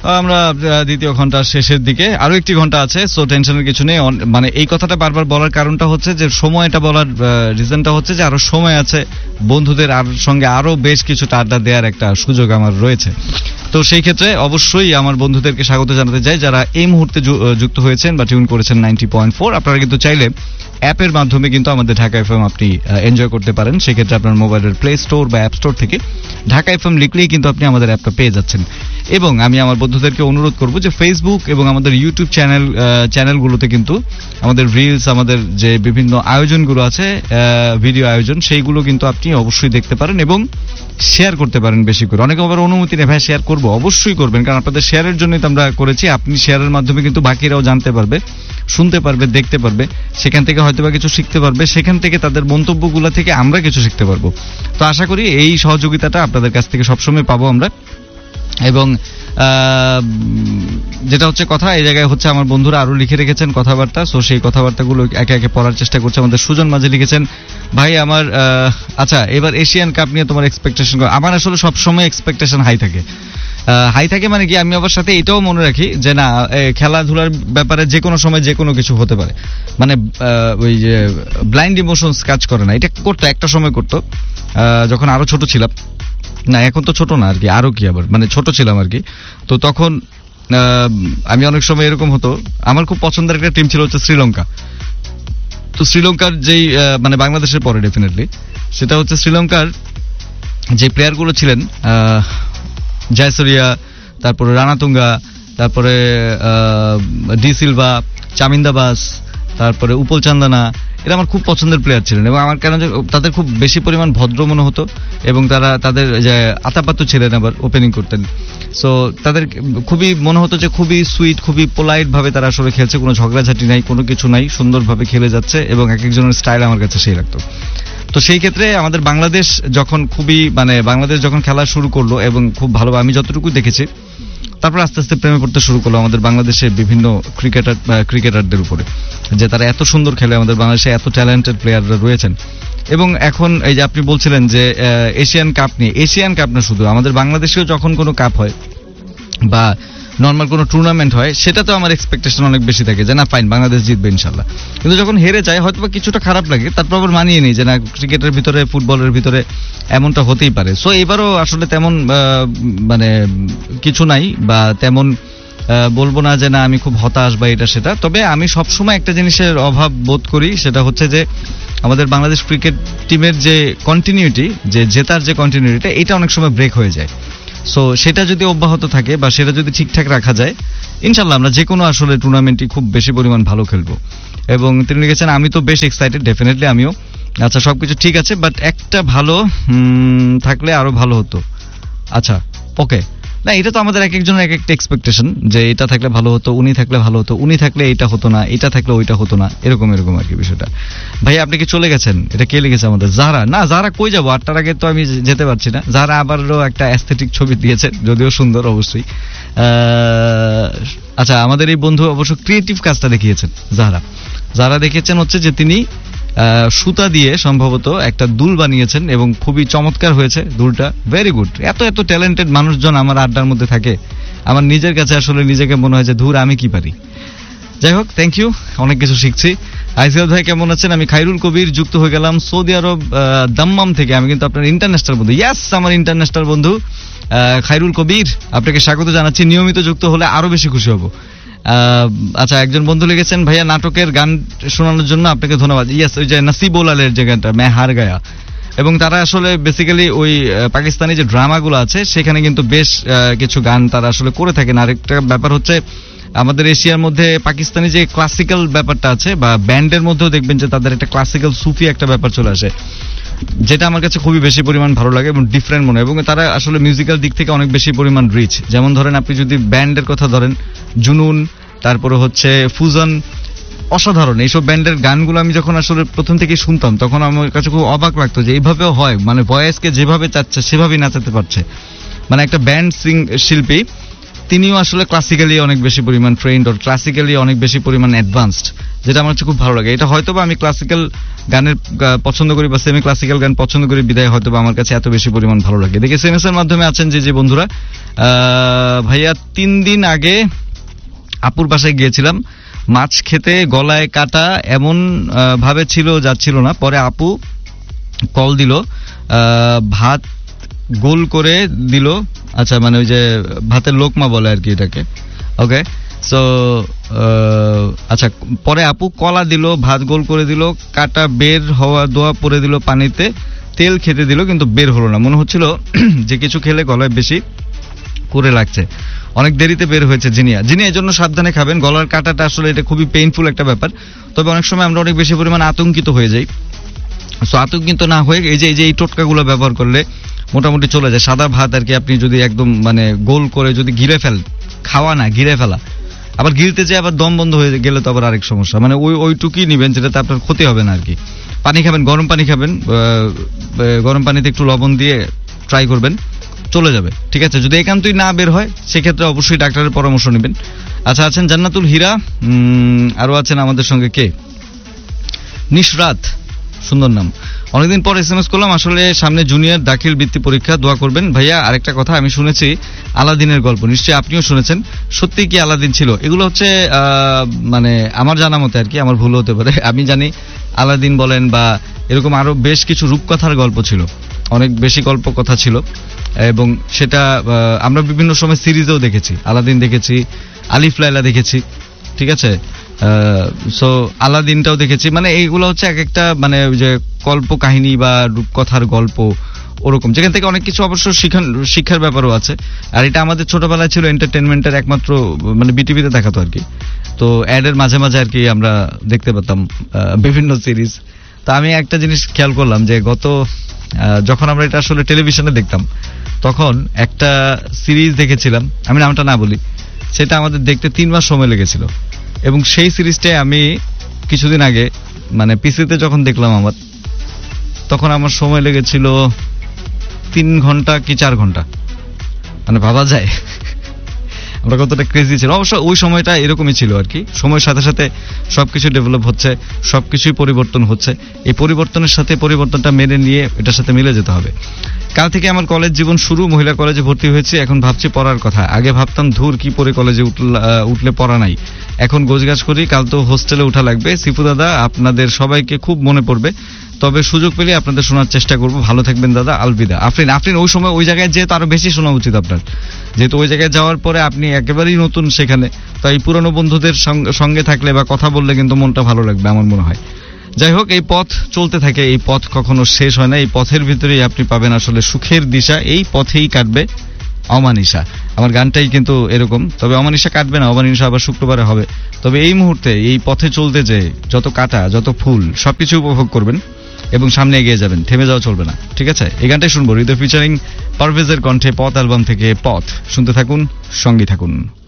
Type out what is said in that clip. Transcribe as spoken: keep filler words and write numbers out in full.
আমরা দ্বিতীয় ঘন্টা শেষের দিকে, আরো একটি ঘন্টা আছে, সো টেনশনের কিছু নেই। মানে এই কথাটা বারবার বলার কারণটা হচ্ছে যে সময়টা বলার রিজনটা হচ্ছে যে আরো সময় আছে, বন্ধুদের আর সঙ্গে আরো বেশ কিছুটা আড্ডা দেওয়ার একটা সুযোগ আমার রয়েছে। তো সেই ক্ষেত্রে অবশ্যই আমার বন্ধুদেরকে স্বাগত জানাতে চাই যারা এই মুহূর্তে যুক্ত হয়েছেন বা টিউন করেছেন নাইনটি পয়েন্ট ফোর। আপনারা কিন্তু চাইলে অ্যাপের মাধ্যমে কিন্তু আমাদের ঢাকা এফএম আপনি এনজয় করতে পারেন। সেক্ষেত্রে আপনার মোবাইলের প্লে স্টোর বা অ্যাপ স্টোর থেকে ঢাকা এফএম লিখলেই কিন্তু আপনি আমাদের অ্যাপটা পেয়ে যাচ্ছেন। এবং আমি আমার বন্ধুদেরকে অনুরোধ করব যে ফেসবুক এবং আমাদের ইউটিউব চ্যানেল চ্যানেলগুলোতে কিন্তু আমাদের রিলস, আমাদের যে বিভিন্ন আয়োজনগুলো আছে, ভিডিও আয়োজন, সেইগুলো কিন্তু আপনি অবশ্যই দেখতে পারেন এবং শেয়ার করতে পারেন বেশি করে। অনেকে আবার অনুমতি নেই, ভাই শেয়ার করবো, অবশ্যই করবেন, কারণ আপনাদের শেয়ারের জন্যই তো আমরা করেছি। আপনি শেয়ারের মাধ্যমে কিন্তু বাকিরাও জানতে পারবে, শুনতে পারবে, দেখতে পারবে, সেখান থেকে হয়তো বা কিছু শিখতে পারবে, সেখান থেকে তাদের মন্তব্যগুলো থেকে আমরা কিছু শিখতে পারবো। তো আশা করি এই সহযোগিতাটা আপনাদের কাছ থেকে সবসময় পাবো আমরা। এবং যেটা হচ্ছে কথা, এই জায়গায় হচ্ছে আমার বন্ধুরা আরো লিখে রেখেছেন কথাবার্তা, সো সেই কথাবার্তাগুলো একে একে পড়ার চেষ্টা করছে। আমাদের সুজন মাঝে লিখেছেন, ভাই আমার আচ্ছা এবার এশিয়ান কাপ নিয়ে তোমার এক্সপেকটেশন। আমার আসলে সবসময় এক্সপেকটেশন হাই থাকে। হাই থাকে মানে কি, আমি আবার সাথে এটাও মনে রাখি যে না, খেলাধুলার ব্যাপারে যে কোনো সময় যে কোনো কিছু হতে পারে। মানে ওই যে ব্লাইন্ড ইমোশনস কাজ করে না। এটা করতো, একটা সময় করতো যখন আরো ছোট ছিলাম, না এখন তো ছোট না আর কি, আরো কি আবার মানে ছোট ছিলাম আর কি। তো তখন আমি অনেক সময় এরকম হতো, আমার খুব পছন্দের একটা টিম ছিল হচ্ছে শ্রীলঙ্কা। তো শ্রীলঙ্কার যেই মানে বাংলাদেশের পরে ডেফিনেটলি সেটা হচ্ছে শ্রীলঙ্কার যে প্লেয়ারগুলো ছিলেন, জয়সুরিয়া, তারপরে রানাতুঙ্গা, তারপরে ডি সিলভা, চামিন্দাবাস, তারপরে উপল চান্দানা, এরা আমার খুব পছন্দের প্লেয়ার ছিলেন। এবং আমার কেন তাদের খুব বেশি পরিমাণ ভদ্র মনে হতো এবং তারা তাদের যে আতাপাত্র ছিলেন আবার ওপেনিং করতেন। সো তাদের খুবই মনে হতো যে খুবই সুইট, খুবই পোলাইট ভাবে তারা আসলে খেলছে, কোনো ঝগড়াঝাটি নাই, কোনো কিছু নাই, সুন্দরভাবে খেলে যাচ্ছে এবং এক একজনের স্টাইল আমার কাছে সেই লাগতো। তো সেই ক্ষেত্রে আমাদের বাংলাদেশ যখন খুবই মানে বাংলাদেশ যখন খেলা শুরু করলো এবং খুব ভালো, আমি যতটুকু দেখেছি, তারপর আস্তে আস্তে প্রেমে পড়তে শুরু করলো আমাদের বাংলাদেশের বিভিন্ন ক্রিকেটার ক্রিকেটারদের উপরে, যে তারা এত সুন্দর খেলে, আমাদের বাংলাদেশে এত ট্যালেন্টেড প্লেয়াররা রয়েছেন। এবং এখন এই যে আপনি বলছিলেন যে এশিয়ান কাপ নিয়ে, এশিয়ান কাপ না শুধু, আমাদের বাংলাদেশেও যখন কোনো কাপ হয় বা নর্মাল কোনো টুর্নামেন্ট হয়, সেটা তো আমার এক্সপেকটেশন অনেক বেশি থাকে যে না ফাইন বাংলাদেশ জিতবে ইনশাল্লাহ। কিন্তু যখন হেরে যায় হয়তো বা কিছুটা খারাপ লাগে, তারপর আবার মানিয়ে নিই যে না ক্রিকেটের ভিতরে, ফুটবলের ভিতরে এমনটা হতেই পারে। সো এবারও আসলে তেমন মানে কিছু নাই বা তেমন বলবো না যে না আমি খুব হতাশ বা এটা সেটা। তবে আমি সবসময় একটা জিনিসের অভাব বোধ করি, সেটা হচ্ছে যে আমাদের বাংলাদেশ ক্রিকেট টিমের যে কন্টিনিউটি, যে জেতার যে কন্টিনিউটিটা, এটা অনেক সময় ব্রেক হয়ে যায়। সো সেটা যদি অব্যাহত থাকে বা সেটা যদি ঠিকঠাক রাখা যায়, ইনশাল্লাহ আমরা যে কোনো আসলে টুর্নামেন্টই খুব বেশি পরিমাণ ভালো খেলবো। এবং তিনি লিখেছেন, আমি তো বেশ এক্সাইটেড, ডেফিনেটলি আমিও। আচ্ছা সবকিছু ঠিক আছে, বাট একটা ভালো থাকলে আরো ভালো হতো। আচ্ছা ওকে, না এটা তো আমাদের এক একজনের এক একটা এক্সপেকটেশন, যে এটা থাকলে ভালো হতো, উনি থাকলে ভালো হতো, উনি থাকলে এটা হতো না, এটা থাকলে ওইটা হতো না, এরকম এরকম আর কি বিষয়টা। ভাই আপনি কি চলে গেছেন? এটা কে লিখেছে আমাদের? জাহরা। না জাহরা কই যাবো, আটটার আগে তো আমি যেতে পারছি না। জাহরা আবারও একটা অ্যাস্থেটিক ছবি দিয়েছে, যদিও সুন্দর অবশ্যই। আচ্ছা আমাদের এই বন্ধু অবশ্য ক্রিয়েটিভ কাজটা দেখিয়েছেন। জাহরা জাহরা দেখিয়েছেন হচ্ছে যে তিনি সুতা দিয়ে সম্ভবত একটা দুল বানিয়েছেন এবং খুবই চমৎকার হয়েছে দুলটা, ভেরি গুড। এত এত ট্যালেন্টেড মানুষজন আমার আড্ডার মধ্যে থাকে, আমার নিজের কাছে আসলে নিজেকে মনে হয় যে ধুর আমি কি পারি। যাই হোক, থ্যাংক ইউ, অনেক কিছু শিখছি। আইসিএল ভাই কেমন আছেন? আমি খাইরুল কবির, যুক্ত হয়ে গেলাম সৌদি আরব দাম্মাম থেকে। আমি কিন্তু আপনার ইন্টারন্যাশনাল বন্ধু, ইয়াস আমার ইন্টারন্যাশনাল বন্ধু খাইরুল কবির, আপনাকে স্বাগত জানাচ্ছি। নিয়মিত যুক্ত হলে আরো বেশি খুশি হব। আচ্ছা একজন বন্ধু লিখেছেন, ভাইয়া নাটকের গান শোনানোর জন্য আপনাকে ধন্যবাদ। ইয়েস, ওই যে নাসিবুলালের যে গানটা মে হার গায়া, এবং তারা আসলে বেসিক্যালি ওই পাকিস্তানি যে ড্রামাগুলো আছে সেখানে কিন্তু বেশ কিছু গান তারা আসলে করে থাকেন। আরেকটা ব্যাপার হচ্ছে আমাদের এশিয়ার মধ্যে পাকিস্তানি যে ক্লাসিক্যাল ব্যাপারটা আছে, বা ব্যান্ডের মধ্যেও দেখবেন যে তাদের একটা ক্লাসিক্যাল সুফি একটা ব্যাপার চলে আসে, যেটা আমার কাছে খুবই বেশি পরিমাণ ভালো লাগে এবং ডিফারেন্ট মনে হয়। এবং তারা আসলে মিউজিক্যাল দিক থেকে অনেক বেশি পরিমাণ রিচ। যেমন ধরেন আপনি যদি ব্যান্ডের কথা ধরেন, জুনুন, তারপরে হচ্ছে ফুজন, অসাধারণ এইসব ব্যান্ডের গানগুলো আমি যখন আসলে প্রথম থেকে শুনতাম তখন আমার কাছে খুব অবাক লাগতো যে এইভাবেও হয়, মানে ভয়েসকে যেভাবে চাচ্ছে সেভাবেই নাচাতে পারছে। মানে একটা ব্যান্ড সিং শিল্পী তিনিও আসলে ক্লাসিক্যালি অনেক বেশি পরিমাণ ট্রেন্ড, ওর ক্লাসিক্যালি অনেক বেশি পরিমাণ অ্যাডভান্সড। যেটা আমার কাছে খুব ভালো লাগে। এটা হয়তো বা আমি ক্লাসিক্যাল গানের গা- পছন্দ করি বা সেমি ক্লাসিক্যাল গান পছন্দ করি বিদায় হয়তো বা আমার কাছে এত বেশি পরিমাণ ভালো লাগে। দেখি এসএমএস এর মাধ্যমে আছেন যে যে বন্ধুরা, আহ, ভাইয়া তিন দিন আগে আপুর বাসায় গিয়েছিলাম, মাছ খেতে গলায় কাটা এমন আহ, ভাবে ছিল যাচ্ছিল না, পরে আপু কল দিল, আহ, ভাত গোল করে দিল, আচ্ছা মানে ওই যে ভাতের লোকমা বলে আর কি এটাকে, ওকে। সো আচ্ছা, পরে আপু কলা দিল, ভাত গোল করে দিল, কাটা বের হওয়া দোয়া পরে দিল পানিতে, তেল খেতে দিল কিন্তু বের হলো না, মনে হচ্ছিল যে কিছু খেলে গলায় বেশি করে লাগছে, অনেক দেরিতে বের হয়েছে জিনিয়া। জিনিয়া এই জন্য সাবধানে খাবেন, গলার কাটাটা আসলে এটা খুবই পেইনফুল একটা ব্যাপার, তবে অনেক সময় আমরা অনেক বেশি পরিমাণ আতঙ্কিত হয়ে যাই। সো আতঙ্কিত না হয়ে এই যে এই যে এই টোটকাগুলো ব্যবহার করলে মোটামুটি চলে যায়। সাদা ভাত আর কি আপনি যদি একদম মানে গোল করে যদি ঘিরে ফেল, খাওয়া না ঘিরে ফেলা, আবার গিলতে যে আবার দম বন্ধ হয়ে গেলে তো আবার আরেক সমস্যা, মানে ওই ওইটুকুই নিবেন যেটাতে আপনার ক্ষতি হবে না আর কি। পানি খাবেন, গরম পানি খাবেন, আহ, আহ, গরম পানিতে একটু লবণ দিয়ে ট্রাই করবেন, চলে যাবে, ঠিক আছে। যদি একান্তই না বের হয় সেক্ষেত্রে অবশ্যই ডাক্তারের পরামর্শ নেবেন। আচ্ছা, আছেন জান্নাতুল হীরা, উম, আরো আছেন আমাদের সঙ্গে কে, নিশরাত, সুন্দর নাম। অনেকদিন পর এসএমএস করলাম, আসলে সামনে জুনিয়র দাখিল বৃত্তি পরীক্ষা, দোয়া করবেন ভাইয়া। আরেকটা কথা, আমি শুনেছি আলাদিনের গল্প, নিশ্চয়ই আপনিও শুনেছেন, সত্যি কি আলাদিন ছিল? এগুলো হচ্ছে আহ, মানে আমার জানা মতে আর কি, আমার ভুল হতে পারে, আমি জানি আলাদিন বলেন বা এরকম আরো বেশ কিছু রূপকথার গল্প ছিল, অনেক বেশি গল্প কথা ছিল, এবং সেটা আহ, আমরা বিভিন্ন সময় সিরিজেও দেখেছি, আলাদিন দেখেছি, আলিফ লায়লা দেখেছি, ঠিক আছে। সো আলাদিনটাও দেখেছি, মানে এইগুলো হচ্ছে এক একটা মানে ওই যে কল্প কাহিনী বা রূপকথার গল্প ওরকম, যেখান থেকে অনেক কিছু অবশ্য শিখান শিক্ষার ব্যাপারও আছে। আর এটা আমাদের ছোটবেলায় ছিল এন্টারটেনমেন্টের একমাত্র, মানে বিটিভিতে দেখাতো আর কি, তো অ্যাডের মাঝে মাঝে আর কি আমরা দেখতে পেতাম আহ, বিভিন্ন সিরিজ। তো আমি একটা জিনিস খেয়াল করলাম যে গত আহ, যখন আমরা এটা আসলে টেলিভিশনে দেখতাম, তখন একটা সিরিজ দেখেছিলাম, আমি নামটা না বলি, সেটা আমাদের দেখতে তিন মাস সময় লেগেছিল, এবং সেই সিরিজটাই আমি কিছুদিন আগে মানে পিসিতে যখন দেখলাম আমার, তখন আমার সময় লেগেছিল তিন ঘন্টা কি চার ঘন্টা, মানে ভাবা যায় আমরা কতটা ক্রেজি ছিল। অবশ্য ওই সময়টা এরকমই ছিল আর কি, সময়ের সাথে সাথে সবকিছু ডেভেলপ হচ্ছে, সবকিছুই পরিবর্তন হচ্ছে, এই পরিবর্তনের সাথে পরিবর্তনটা মেনে নিয়ে এটার সাথে মিলে যেতে হবে। কাল থেকে আমার কলেজ জীবন শুরু, মহিলা কলেজে ভর্তি হয়েছি, এখন ভাবছি পড়ার কথা, আগে ভাবতাম ধুর কি পরে কলেজে উঠলে পড়া নাই, এখন গোছগাছ করি, কাল তো হোস্টেলে উঠা লাগবে। সিপু দাদা আপনাদের সবাইকে খুব মনে পড়বে, তবে সুযোগ পেলে আপনাদের শোনার চেষ্টা করব, ভালো থাকবেন দাদা, আলবিদা। আফরিন, আফরিন ওই সময় ওই জায়গায় যেহেতু আরো বেশি শোনা উচিত আপনার, যেহেতু ওই জায়গায় যাওয়ার পরে আপনি একেবারেই নতুন সেখানে, তাই পুরনো বন্ধুদের সঙ্গে থাকলে বা কথা বললে কিন্তু মনটা ভালো লাগবে আমার মনে হয়। যাই হোক, এই পথ চলতে থাকে, এই পথ কখনো শেষ হয় না, এই পথের ভিতরেই আপনি পাবেন আসলে সুখের দিশা, এই পথেই কাটবে অমানিশা। আমার গানটাই কিন্তু এরকম, তবে অমানিশা কাটবে না, অমানিশা আবার শুক্রবারে হবে। তবে এই মুহূর্তে এই পথে চলতে যে যত কাটা যত ফুল সবকিছু উপভোগ করবেন এবং সামনে এগিয়ে যাবেন, থেমে যাওয়া চলবে না, ঠিক আছে। এই গানটাই শুনবো হৃদয় ফিচারিং পারভেজের কণ্ঠে, পথ অ্যালবাম থেকে পথ। শুনতে থাকুন, সঙ্গী থাকুন।